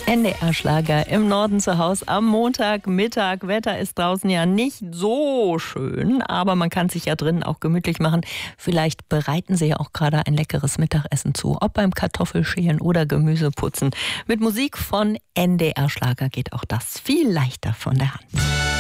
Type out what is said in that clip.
NDR-Schlager im Norden zu Hause am Montagmittag. Wetter ist draußen ja nicht so schön, aber man kann sich ja drinnen auch gemütlich machen. Vielleicht bereiten Sie ja auch gerade ein leckeres Mittagessen zu, ob beim Kartoffelschälen oder Gemüseputzen. Mit Musik von NDR-Schlager geht auch das viel leichter von der Hand.